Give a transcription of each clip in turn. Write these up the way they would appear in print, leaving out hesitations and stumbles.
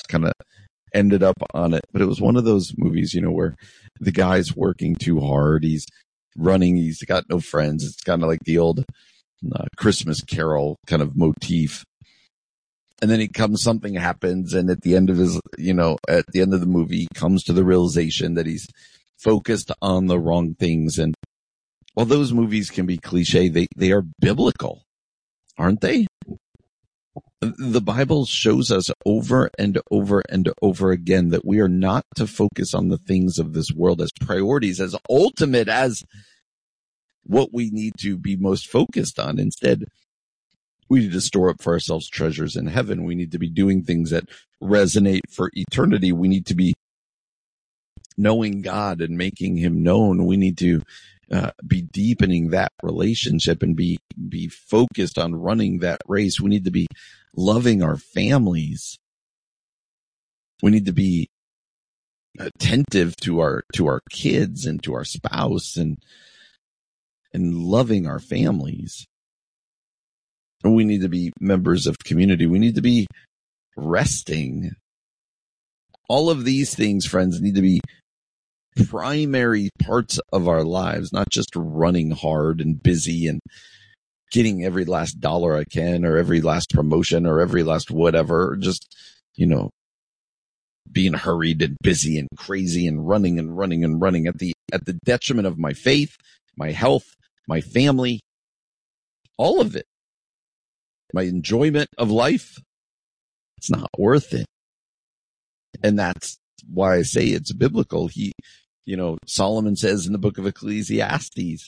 kind of ended up on it. But it was one of those movies, where the guy's working too hard. He's running. He's got no friends. It's kind of like the old Christmas Carol kind of motif. And then something happens, and at the end of at the end of the movie, he comes to the realization that he's focused on the wrong things. And while those movies can be cliche, they are biblical, aren't they? The Bible shows us over and over and over again that we are not to focus on the things of this world as priorities, as ultimate, as what we need to be most focused on. Instead, we need to store up for ourselves treasures in heaven. We need to be doing things that resonate for eternity. We need to be knowing God and making him known. We need to be deepening that relationship and be focused on running that race. We need to be loving our families. We need to be attentive to our kids and to our spouse and loving our families. And we need to be members of community. We need to be resting. All of these things, friends, need to be primary parts of our lives, not just running hard and busy and getting every last dollar I can, or every last promotion, or every last whatever, just, being hurried and busy and crazy and running and running and running at the detriment of my faith, my health, my family, all of it, my enjoyment of life. It's not worth it. And that's why I say it's biblical. Solomon says in the book of Ecclesiastes,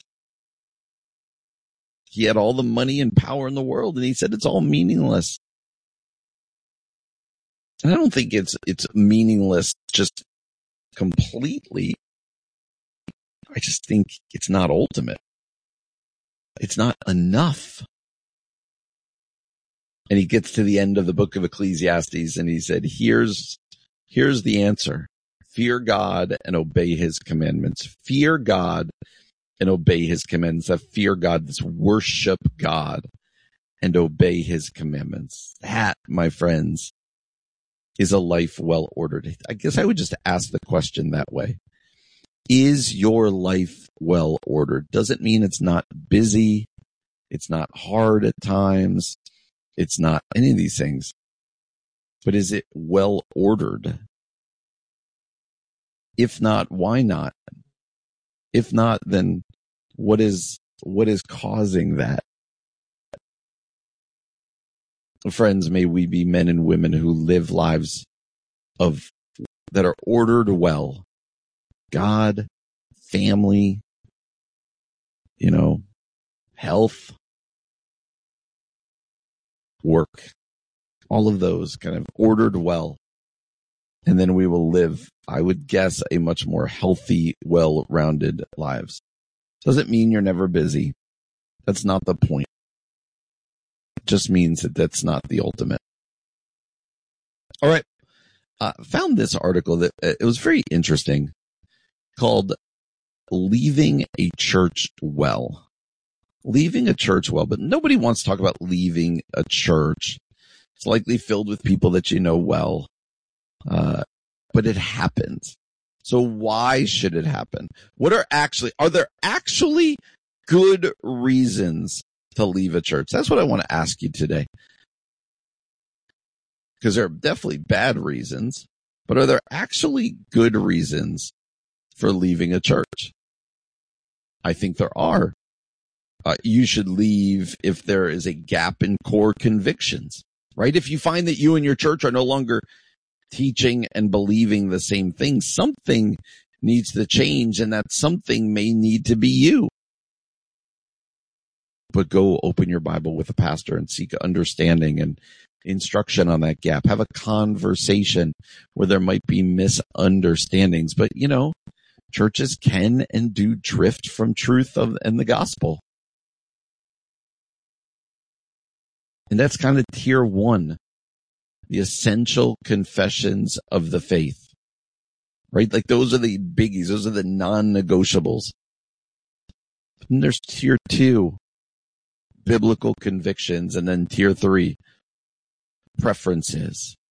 he had all the money and power in the world, and he said it's all meaningless. And I don't think it's meaningless just completely. I just think it's not ultimate. It's not enough. And he gets to the end of the book of Ecclesiastes, and he said, here's the answer. Fear God and obey his commandments. Fear God and obey his commandments. That fear God, this worship God and obey his commandments. That, my friends, is a life well ordered. I guess I would just ask the question that way. Is your life well ordered? Doesn't mean it's not busy. It's not hard at times. It's not any of these things. But is it well ordered? If not, why not? If not, then what is causing that? Friends, may we be men and women who live lives that are ordered well. God, family, health, work, all of those kind of ordered well. And then we will live, I would guess, a much more healthy, well-rounded lives. Doesn't mean you're never busy. That's not the point. It just means that that's not the ultimate. All right. Found this article that it was very interesting, called Leaving a Church Well. Leaving a church well, but nobody wants to talk about leaving a church. It's likely filled with people that you know well. But it happens. So why should it happen? Are there actually good reasons to leave a church? That's what I want to ask you today. Because there are definitely bad reasons, but are there actually good reasons for leaving a church? I think there are. You should leave if there is a gap in core convictions, right? If you find that you and your church are no longer teaching and believing the same thing, something needs to change, and that something may need to be you. But go open your Bible with a pastor and seek understanding and instruction on that gap. Have a conversation where there might be misunderstandings. But, churches can and do drift from truth and the gospel. And that's kind of tier one. The essential confessions of the faith, right? Like those are the biggies. Those are the non-negotiables. And there's tier two, biblical convictions. And then tier three, preferences.